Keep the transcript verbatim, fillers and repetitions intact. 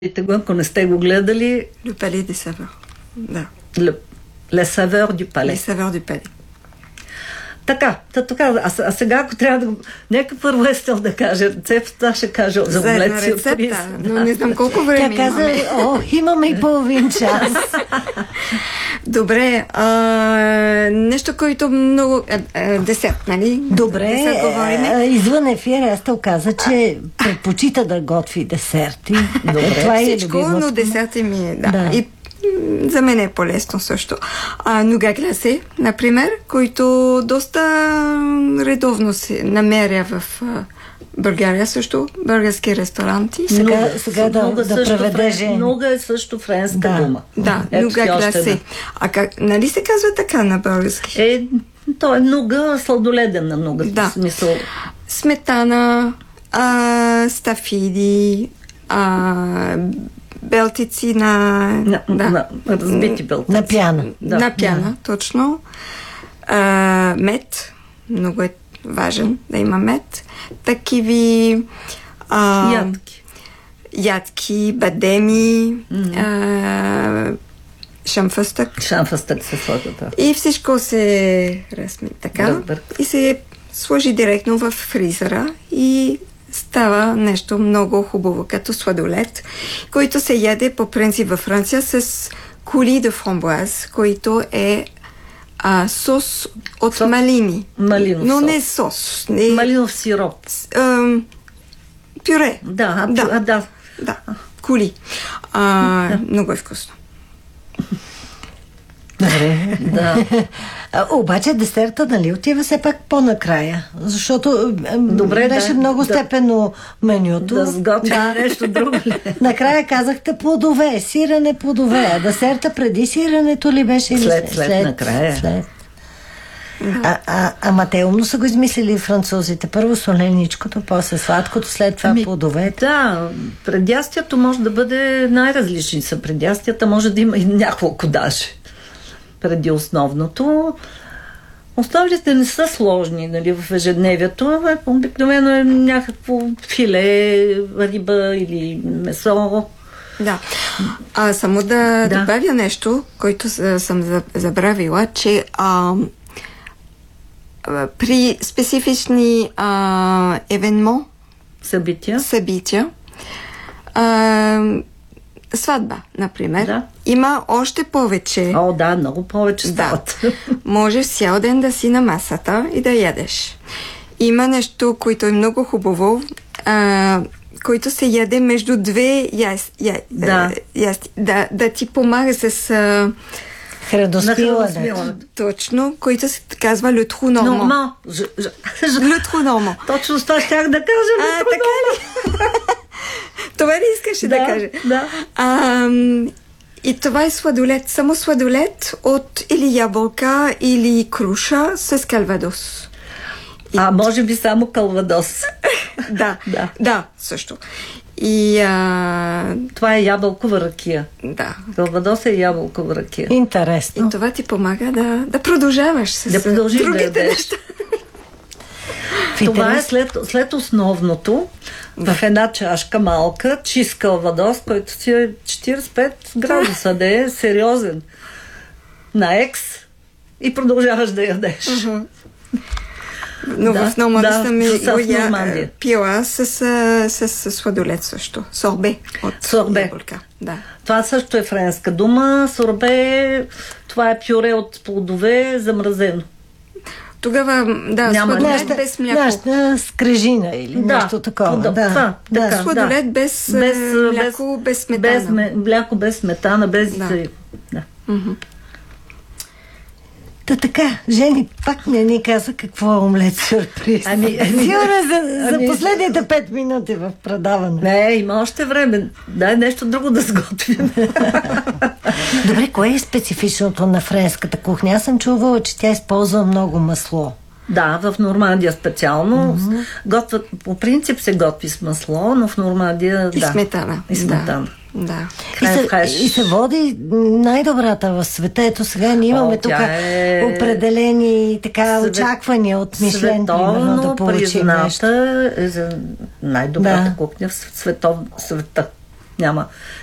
Ако не сте го гледали... Le Palais des Saveurs. Да. Le, les Saveurs du Palais. Les Saveurs du Palais. Така, така а, а сега ако трябва да... Нека първо Естел да каже рецепта, ще каже за омлет сюрприз. Но не знам колко време Тя каза, имаме. о, имаме и половин час. Добре, а, нещо, което много... А, а, десерт, нали? Добре, Десерт а, извън ефира Естел каза, че предпочита да готви десерти. Добре. Това е Всичко, любимото. но десерти ми е, да. Да. И за мен е по-лесно също. А, нуга гласе, например, който доста редовно се намеря в а, България също, български ресторанти. Сега, Нуга, сега да, нуга да също преведе френ... Жени. Нуга е също френска Да. дума. Да, Ето нуга ти още гласе. една. А как, нали се казва така на български? Е, то е нуга, сладоледена нуга. Да. В смисъл... Сметана, а, стафиди, а, белтици на... На, да. на разбити белтици. На пяна. Да. На пяна, точно. А, мед, много е важен да има мед. Такиви а, Ядки. ядки, бадеми, Мгм. а, шамфъстък. Шамфъстък се слага, да. И всичко се разми така. Разбърка. И се сложи директно в фризера и става нещо много хубаво, като сладолет, който се яде по принцип във Франция с кули де фрамбоаз, който е а, сос от Сос. малини. Малинов Но сос. не сос. Не, Малинов сироп. ам, пюре. Да, а, Да. а, да. Да, кули. А, много е вкусно. Добре. Да. А, обаче десерта, нали, отива все пак по-накрая. Защото Добре, беше да, много да. степено менюто. Да сготвя нещо друго ли? Накрая казахте плодове, сирене, плодове. А десерта преди сиренето ли беше? Или След, след, накрая. След. А, а, ама те умно са го измислили французите. Първо соленичкото, после сладкото, след това Ами, плодовете. Да, предястието може да бъде най-различни са. Предястията може да има и няколко даже. Преди основното. Основите не са сложни, нали, в ежедневието. Обикновено е някакво филе, риба или месо. Да. А само да, Да. добавя нещо, което а, съм за- забравила, че а, а, при специфични а, евенмо, Събития. събития, а, сватба, например, Да. има още повече. О, да, много повече Да. стават. Можеш цял ден да си на масата и да ядеш. Има нещо, което е много хубаво, а, който се яде между две яс, я, Да. яс, да, да ти помага с а, Храносмилане. точно, който се казва le trou normand. Норма. Le trou normand. Точно с това щях да кажа. А, le trou така ли? Това ли искаше да, Да, кажа? да. А, и това е сладолет, само сладолет от или ябълка, или круша с калвадос. А може би само калвадос. Да, Да. да, също. И а, Това е ябълкова ракия. да. Калвадос е ябълкова ракия. Интересно. И това ти помага да, да продължаваш с Да продължиш да другите ядеш. неща. В Това е интерес- след, след основното, в една чашка малка, чист калвадос, който си е четирийсет и пет градуса, да е сериозен. На екс и продължаваш да ядеш. Но Да, в Нормандия да, съм в го я, Нормандия. пила с, с, с, с сладолет също. Сорбе от Сорбе. ябълка. Да. Това също е френска дума. Сорбе, това е пюре от плодове, замразено. Тогава, да, Няма сладолет Нашата, без мляко. нашата скрежина или Да, нещо такова. подоб- да, това, да. така. Сладолет без, Без, е, а, мляко, без, сметана. Без ме- мляко, без сметана, без... Да. Да. Мгм. Та така, Жени пак не ни каза какво е омлет сюрприз. Ами, ами- Сигурно за, за ами- последните пет минути в предаване. Не, има още време. Дай нещо друго да сготвим. Добре, кое е специфичното на френската кухня? Аз съм чувала, че тя използва много масло. Да, в Нормандия специално. Mm-hmm. Готвят, по принцип се готви с масло, но в Нормандия И да. сметана. И сметана. Да. да. И Край в се, хаш. и се води най-добрата в света. Ето сега ние имаме О, тук тя е определени така свет- очаквания от Мишлен, примерно, Световно да получим нещо. призната е за най-добрата Да. кухня в светов, света. няма